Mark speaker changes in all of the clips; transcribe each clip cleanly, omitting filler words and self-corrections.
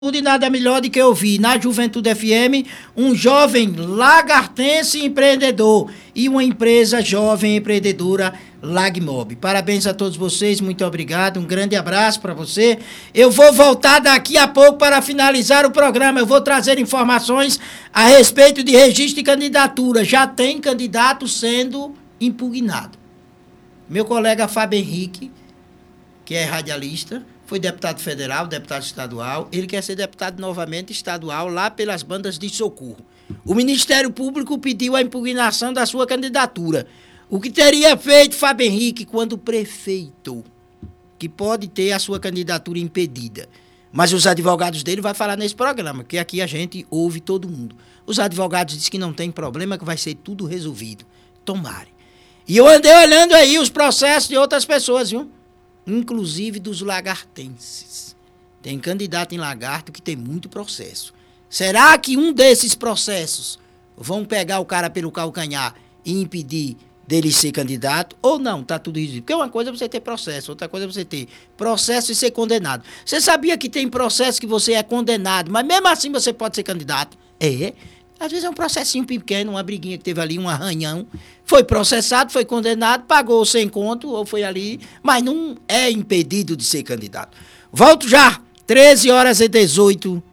Speaker 1: E nada melhor do que ouvir na Juventude FM um jovem lagartense empreendedor e uma empresa jovem empreendedora Lagmob. Parabéns a todos vocês, muito obrigado, um grande abraço para você. Eu vou voltar daqui a pouco para finalizar o programa, eu vou trazer informações a respeito de registro de candidatura. Já tem candidato sendo impugnado. Meu colega Fábio Henrique, que é radialista, foi deputado federal, deputado estadual, ele quer ser deputado novamente estadual lá pelas bandas de socorro. O Ministério Público pediu a impugnação da sua candidatura. O que teria feito Fábio Henrique quando prefeito, que pode ter a sua candidatura impedida. Mas os advogados dele vão falar nesse programa, que aqui a gente ouve todo mundo. Os advogados dizem que não tem problema, que vai ser tudo resolvido. Tomare. E eu andei olhando aí os processos de outras pessoas, viu? Inclusive dos lagartenses. Tem candidato em lagarto que tem muito processo. Será que um desses processos vão pegar o cara pelo calcanhar e impedir dele ser candidato? Ou não, tá tudo resolvido? Porque uma coisa é você ter processo, outra coisa é você ter processo e ser condenado. Você sabia que tem processo que você é condenado, mas mesmo assim você pode ser candidato? É. Às vezes é um processinho pequeno, uma briguinha que teve ali, um arranhão. Foi processado, foi condenado, pagou sem conto, ou foi ali, mas não é impedido de ser candidato. Volto já, 13h18.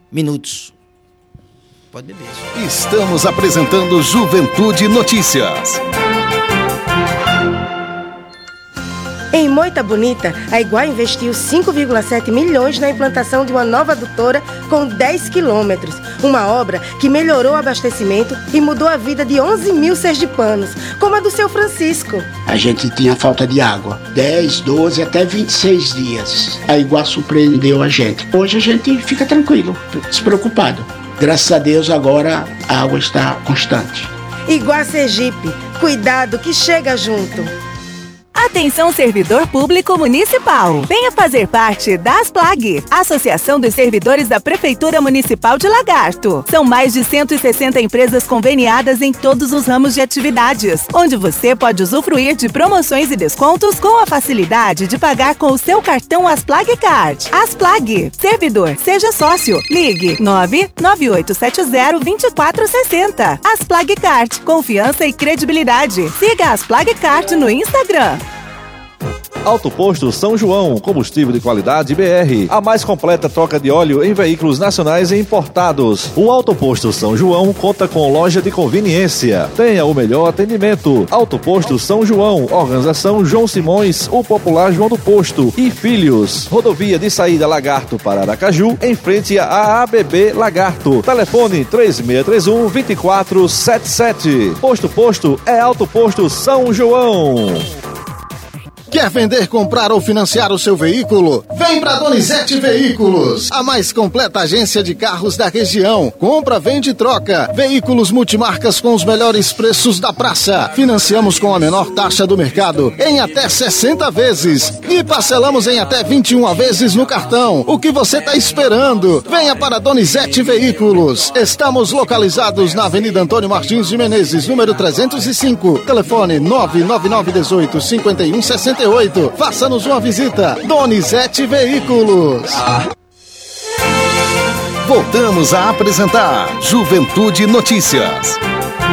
Speaker 1: Pode beber.
Speaker 2: Estamos apresentando Juventude Notícias.
Speaker 3: Em Moita Bonita, a Iguá investiu 5,7 milhões na implantação de uma nova adutora com 10 quilômetros. Uma obra que melhorou o abastecimento e mudou a vida de 11 mil sergipanos, como a do seu Francisco.
Speaker 4: A gente tinha falta de água, 10, 12, até 26 dias. A Iguá surpreendeu a gente. Hoje a gente fica tranquilo, despreocupado. Graças a Deus agora a água está constante.
Speaker 3: Iguá Sergipe, cuidado que chega junto.
Speaker 5: Atenção servidor público municipal. Venha fazer parte da ASPLAG, Associação dos Servidores da Prefeitura Municipal de Lagarto. São mais de 160 empresas conveniadas em todos os ramos de atividades, onde você pode usufruir de promoções e descontos com a facilidade de pagar com o seu cartão ASPLAG Card. ASPLAG, servidor, seja sócio. Ligue 99870-2460. ASPLAG Card, confiança e credibilidade. Siga a ASPLAG Card no Instagram.
Speaker 6: Auto Posto São João, combustível de qualidade BR, a mais completa troca de óleo em veículos nacionais e importados. O Auto Posto São João conta com loja de conveniência. Tenha o melhor atendimento. Auto Posto São João, organização João Simões, o popular João do Posto e Filhos. Rodovia de saída Lagarto para Aracaju, em frente à ABB Lagarto. Telefone 3631-2477. Posto é Auto Posto São João.
Speaker 2: Quer vender, comprar ou financiar o seu veículo? Vem pra Donizete Veículos, a mais completa agência de carros da região. Compra, vende e troca. Veículos multimarcas com os melhores preços da praça. Financiamos com a menor taxa do mercado em até 60 vezes. E parcelamos em até 21 vezes no cartão. O que você tá esperando? Venha para Donizete Veículos. Estamos localizados na Avenida Antônio Martins de Menezes, número 305. Telefone 99918-5168. Faça-nos uma visita. Donizete Veículos. Voltamos a apresentar Juventude Notícias.